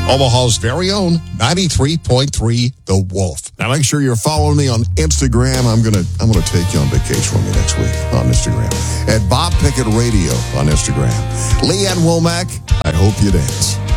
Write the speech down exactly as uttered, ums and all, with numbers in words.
Omaha's very own ninety-three point three The Wolf. Now make sure you're following me on Instagram. I'm gonna I'm gonna take you on vacation with me next week on Instagram at Bob Pickett Radio on Instagram. Leanne Womack, I hope you dance.